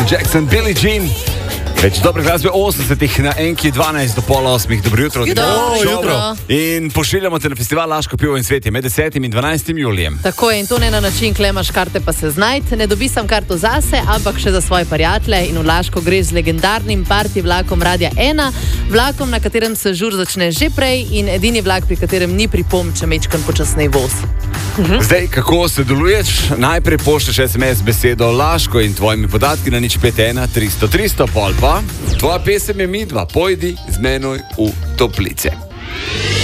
Michael Jackson, Billie Jean. Več dobre glasbe 80-ih na Enki 12 do pol 8. Dobro jutro. Jutro. In pošiljamo te na festival Laško pivo in cvetje med 10. in 12. julijem. Tako je, in to ne na način, klemaš karte pa se znajti. Ne dobi sam karto zase, ampak še za svoje prijatelje. In v Laško greš z legendarnim party vlakom Radia 1, vlakom, na katerem se žur začne že prej in edini vlak, pri katerem ni pripomb, če mečkan počasnej voz. Zdaj, kako sodeluješ? Najprej pošlješ SMS besedo Laško in tvojimi podatki na 051 300 300, pol pa tvoja pesem je Midva, pojdi z menoj v toplice.